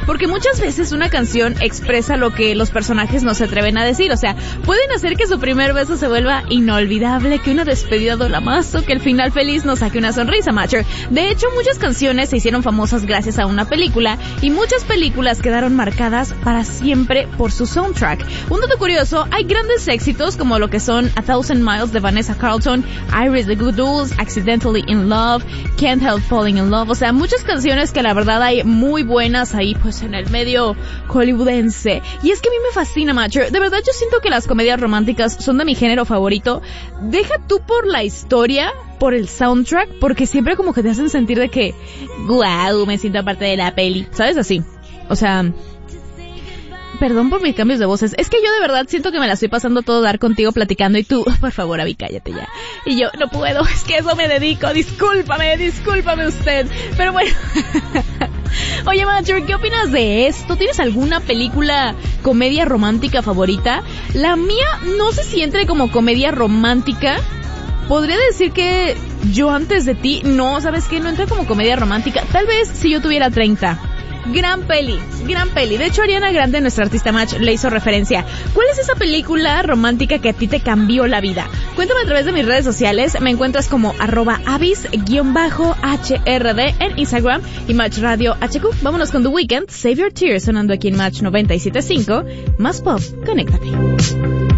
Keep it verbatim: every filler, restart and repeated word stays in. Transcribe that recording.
porque muchas veces una canción expresa lo que los personajes no se atreven a decir, o sea, pueden hacer que su primer beso se vuelva inolvidable, que una despedida duela más o que el final feliz nos saque una sonrisa, Matcher. De hecho, muchas canciones se hicieron famosas gracias a una película y muchas películas quedaron marcadas para siempre por su soundtrack. Un dato curioso, hay grandes éxitos como lo que son A Thousand Miles de Vanessa Carlton, Iris the Good Dolls, Accidentally in Love, Can't Help Falling in Love, o sea, muchas canciones que la verdad hay muy buenas ahí pues en el medio hollywoodense. Y es que a mí me fascina, Matcher, de verdad yo siento que las comedias románticas son de mi género favorito. Deja tú por la historia, por el soundtrack, porque siempre como que te hacen sentir de que guau, me siento parte de la peli, ¿sabes? Así, o sea, perdón por mis cambios de voces, es que yo de verdad siento que me la estoy pasando todo dar contigo platicando y tú, por favor, Abby, cállate ya. Y yo, no puedo, es que eso me dedico, discúlpame, discúlpame usted. Pero bueno, oye, Matcher, ¿qué opinas de esto? ¿Tienes alguna película comedia romántica favorita? La mía no sé si entre como comedia romántica. Podría decir que Yo antes de ti, no, ¿sabes qué? No entra como comedia romántica. Tal vez si yo tuviera treinta. Gran peli, gran peli. De hecho, Ariana Grande, nuestra artista Match, le hizo referencia. ¿Cuál es esa película romántica que a ti te cambió la vida? Cuéntame a través de mis redes sociales. Me encuentras como arroba avis-H R D en Instagram y Match Radio H Q. Vámonos con The Weeknd, Save Your Tears, sonando aquí en Match noventa y siete punto cinco. Más pop, conéctate.